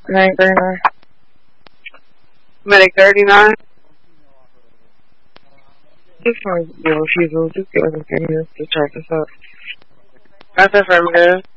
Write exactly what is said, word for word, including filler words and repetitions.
nine thirty-nine. Medic thirty-nine. Just want to do a refusal. Just give us a few minutes to check this out. That's affirmative.